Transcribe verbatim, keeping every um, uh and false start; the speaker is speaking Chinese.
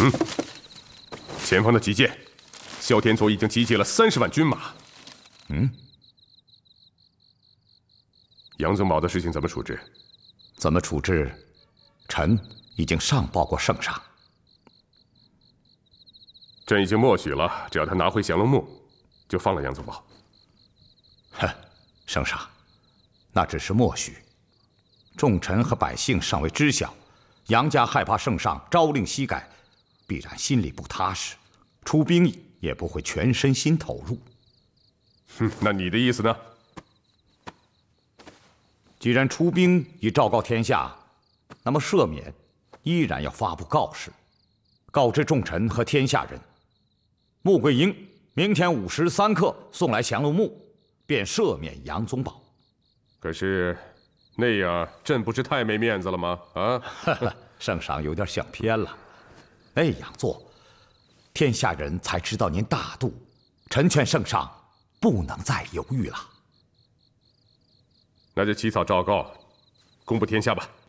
嗯，前方的急见，萧天佐已经集结了三十万军马。 嗯， 杨宗保的事情怎么处置？ 怎么处置？臣已经上报过圣上。 朕已经默许了，只要他拿回降龙木，就放了杨宗保。 哼，圣上，那只是默许。众臣和百姓尚未知晓，杨家害怕圣上朝令夕改，必然心里不踏实，出兵也不会全身心投入。 哼，那你的意思呢？ 既然出兵已昭告天下，那么赦免依然要发布告示，告知众臣和天下人，穆桂英明天午时三刻送来降龙木，便赦免杨宗保。 可是，那样朕不是太没面子了吗？啊， 圣上有点想偏了。那样做，天下人才知道您大度。臣劝圣上不能再犹豫了。 那就起草诏告，公布天下吧。